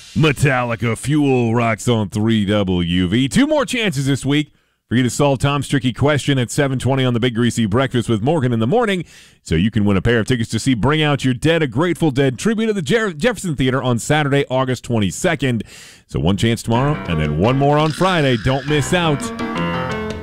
Metallica Fuel rocks on 3WV. Two more chances this week for you to solve Tom's tricky question at 7:20 on the Big Greasy Breakfast with Morgan in the morning, so you can win a pair of tickets to see Bring Out Your Dead, a Grateful Dead tribute at the Jefferson Theater on Saturday, August 22nd. So one chance tomorrow, and then one more on Friday. Don't miss out.